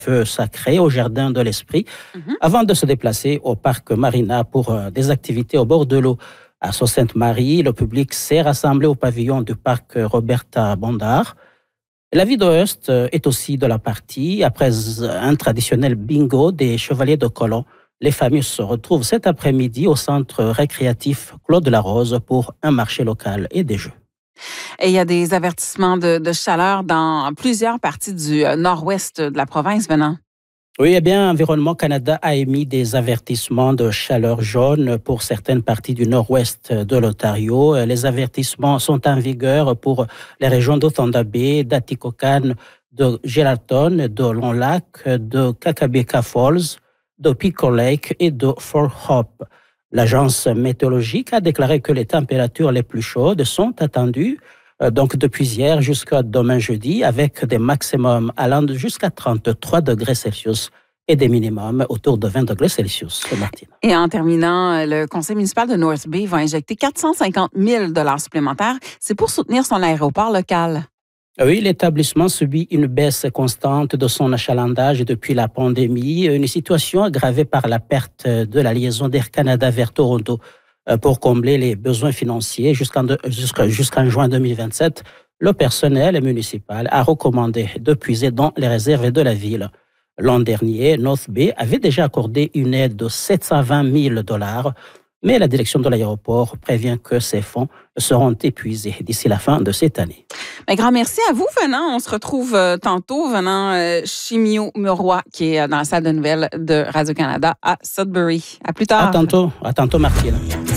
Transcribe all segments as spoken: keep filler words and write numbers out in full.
feu sacré au Jardin de l'Esprit mm-hmm. avant de se déplacer au Parc Marina pour euh, des activités au bord de l'eau. À Sault-Sainte-Marie, le public s'est rassemblé au pavillon du Parc Roberta Bondard. La vie de Heust est aussi de la partie. Après un traditionnel bingo des Chevaliers de Colomb, les familles se retrouvent cet après-midi au centre récréatif Claude Larose pour un marché local et des jeux. Et il y a des avertissements de, de chaleur dans plusieurs parties du nord-ouest de la province, Venant. Oui, eh bien, Environnement Canada a émis des avertissements de chaleur jaune pour certaines parties du nord-ouest de l'Ontario. Les avertissements sont en vigueur pour les régions de Thunder Bay, d'Atikokan, de Geraldton, de Long Lac, de Kakabeka Falls, de Pico Lake et de Fort Hope. L'agence météorologique a déclaré que les températures les plus chaudes sont attendues donc depuis hier jusqu'à demain jeudi, avec des maximums allant jusqu'à trente-trois degrés Celsius et des minimums autour de vingt degrés Celsius. Martine. Et en terminant, le conseil municipal de North Bay va injecter quatre cent cinquante mille dollars supplémentaires. C'est pour soutenir son aéroport local. Oui, l'établissement subit une baisse constante de son achalandage depuis la pandémie, une situation aggravée par la perte de la liaison d'Air Canada vers Toronto. Pour combler les besoins financiers jusqu'en, jusqu'en, jusqu'en juin deux mille vingt-sept, le personnel municipal a recommandé de puiser dans les réserves de la ville. L'an dernier, North Bay avait déjà accordé une aide de sept cent vingt mille dollars, mais la direction de l'aéroport prévient que ces fonds seront épuisés d'ici la fin de cette année. Un grand merci à vous, Venant. On se retrouve euh, tantôt, Venant euh, Chimio-Muroy, qui est dans la salle de nouvelles de Radio-Canada à Sudbury. À plus tard. À tantôt. À tantôt, Martine.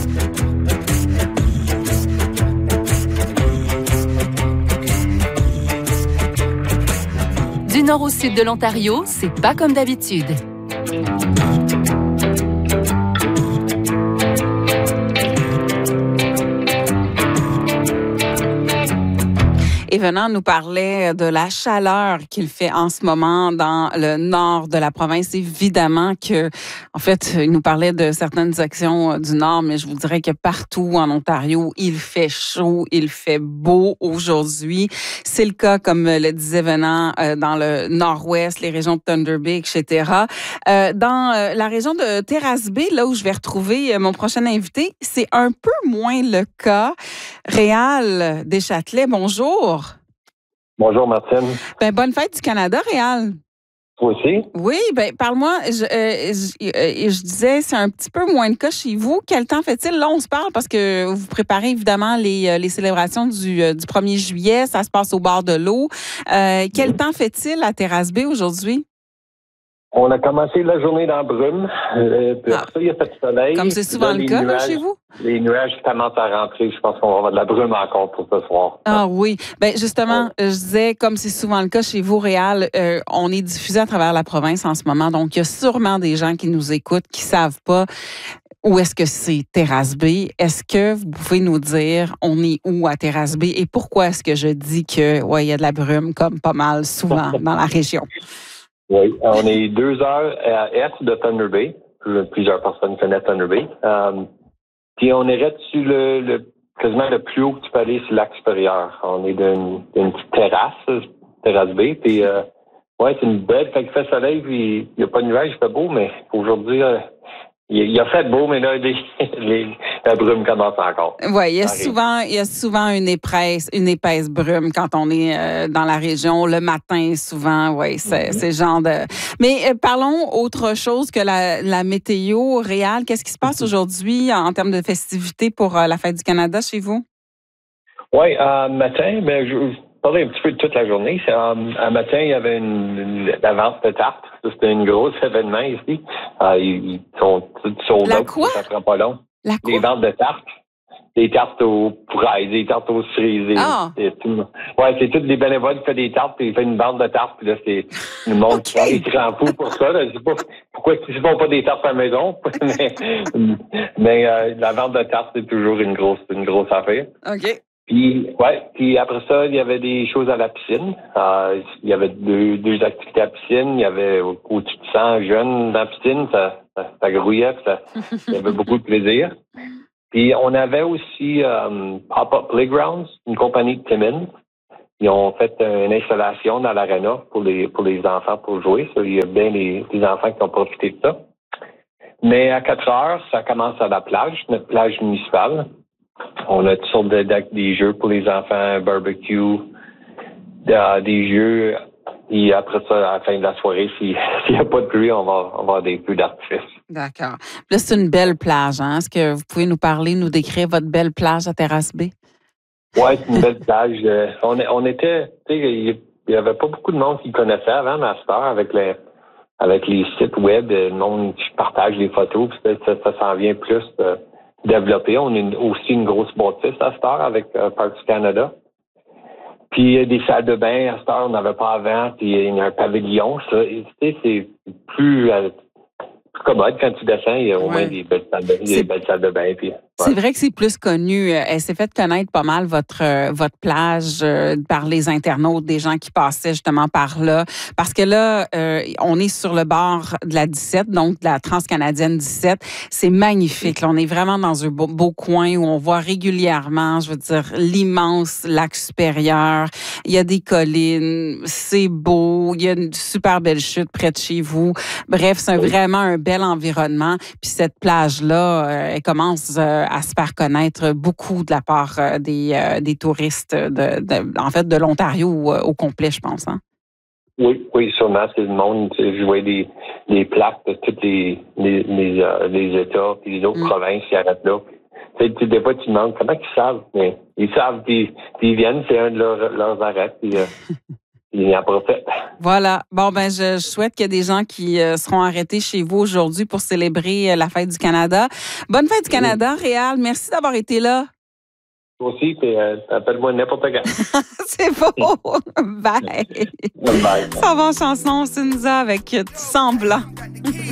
Du nord au sud de l'Ontario, c'est pas comme d'habitude. Et Venant nous parlait de la chaleur qu'il fait en ce moment dans le nord de la province. Évidemment que, en fait, il nous parlait de certaines actions du nord, mais je vous dirais que partout en Ontario, il fait chaud, il fait beau aujourd'hui. C'est le cas, comme le disait Venant, dans le nord-ouest, les régions de Thunder Bay, et cetera. Dans la région de Terrace Bay, là où je vais retrouver mon prochain invité, c'est un peu moins le cas. Réal Deschâtelet, bonjour. Bonjour, Martine. Ben, bonne fête du Canada, Réal. Toi aussi? Oui, ben parle-moi. Je, euh, je, euh, je disais, c'est un petit peu moins le cas chez vous. Quel temps fait-il? Là, on se parle parce que vous préparez évidemment les, les célébrations du, du premier juillet. Ça se passe au bord de l'eau. Euh, quel mmh. temps fait-il à Terrace Bay aujourd'hui? On a commencé la journée dans la brume. Euh, puis ah. Après ça, il y a fait du soleil. Comme c'est souvent là, le cas nuages, là, chez vous? Les nuages commencent à rentrer. Je pense qu'on va avoir de la brume encore pour ce soir. Ah oui. Ben justement, ouais. je disais, comme c'est souvent le cas chez vous, Réal, euh, on est diffusé à travers la province en ce moment. Donc, il y a sûrement des gens qui nous écoutent, qui ne savent pas où est-ce que c'est Terrace Bay. Est-ce que vous pouvez nous dire, on est où à Terrace Bay et pourquoi est-ce que je dis que ouais, il y a de la brume comme pas mal souvent dans la région? Oui, on est deux heures à est de Thunder Bay. Plusieurs personnes connaissent Thunder Bay. Um, puis on est sur le, le quasiment le plus haut que tu peux aller sur le lac supérieur. On est d'une, d'une petite terrasse, Terrace Bay. Puis euh, ouais, c'est une belle, fait qu'il fait soleil, puis il n'y a pas de nuages, il fait beau, mais aujourd'hui, euh, il, il a fait beau, mais là, les, les, la brume commence encore. Oui, il y a souvent, il y a souvent une épaisse, une épaisse brume quand on est euh, dans la région. Le matin, souvent, oui, c'est, mm-hmm. c'est genre de... Mais euh, parlons autre chose que la, la météo réelle. Qu'est-ce qui se passe mm-hmm. aujourd'hui en, en termes de festivités pour euh, la Fête du Canada chez vous? Oui, euh, matin, ben, je, je parlais un petit peu de toute la journée. C'est, euh, un matin, il y avait une, une, la vente de tartes. C'était un gros événement ici. Euh, ils sont sold out, ça prend pas long. La Les ventes de tartes. Des tartes aux fraises, des tartes aux cerises. Ah! Ouais, c'est tous des bénévoles qui font des tartes, puis ils font une vente de tartes, puis là, c'est le monde okay. qui rend fou pour ça. Là. Je sais pas pourquoi ils ne font pas des tartes à la maison, mais, mais euh, la vente de tartes, c'est toujours une grosse, une grosse affaire. OK. Puis, ouais, puis après ça, il y avait des choses à la piscine. Euh, il y avait deux, deux activités à la piscine. Il y avait au-dessus de cent jeunes dans la piscine. Ça, ça, ça grouillait, ça, il y avait beaucoup de plaisir. Puis, on avait aussi euh, Pop-Up Playgrounds, une compagnie de Timmins, ils ont fait une installation dans l'aréna pour les pour les enfants pour jouer. Ça, il y a bien des, des enfants qui ont profité de ça. Mais à quatre heures, ça commence à la plage, notre plage municipale. On a toutes sortes de, de des jeux pour les enfants, barbecue, de, des jeux. Et après ça, à la fin de la soirée, s'il n'y a pas de pluie, on va, on va avoir des feux d'artifice. D'accord. Là, c'est une belle plage. Hein? Est-ce que vous pouvez nous parler, nous décrire votre belle plage à Terrasse Baie? Oui, c'est une belle plage. On, on était, tu sais, il n'y avait pas beaucoup de monde qui connaissait avant, mais à cette heure, avec les, avec les sites web, le monde qui partage les photos, puis ça, ça, ça s'en vient plus euh, développé. On a une, aussi une grosse bâtisse à cette heure avec euh, Parcs du Canada. Puis euh, des salles de bain, à cette heure, on n'avait pas avant, puis il y a un pavillon. Ça, tu sais, c'est plus, euh, plus commode quand tu descends. Il y a au Ouais. moins des belles salles de, des belles salles de bain. Puis, ouais. C'est vrai que c'est plus connu. Elle s'est fait connaître pas mal, votre euh, votre plage, euh, par les internautes, des gens qui passaient justement par là. Parce que là, euh, on est sur le bord de la dix-sept, donc de la Transcanadienne dix-sept. C'est magnifique. Là, on est vraiment dans un beau, beau coin où on voit régulièrement, je veux dire, l'immense lac supérieur. Il y a des collines, c'est beau. Il y a une super belle chute près de chez vous. Bref, c'est un, vraiment un bel environnement. Puis cette plage-là, euh, elle commence... Euh, à se faire connaître beaucoup de la part des, euh, des touristes, de, de, en fait, de l'Ontario au, au complet, je pense. Hein? Oui, oui, sûrement. C'est le monde. Je voyais des, des plaques de tous les, les, les, euh, les États et les autres mm. provinces qui arrêtent là. Tu sais, des fois, tu te demandes comment ils savent, mais ils savent, puis, puis ils viennent, c'est un de leurs, leurs arrêts, puis euh, ils en profitent. Voilà. Bon, ben, je, je souhaite qu'il y ait des gens qui euh, seront arrêtés chez vous aujourd'hui pour célébrer euh, la Fête du Canada. Bonne Fête du Canada, oui. Réal. Merci d'avoir été là. Toi aussi, puis euh, appelle-moi n'importe quand. C'est beau. Bye. Bye. Ça va en chanson, Cinza avec Tout semblant.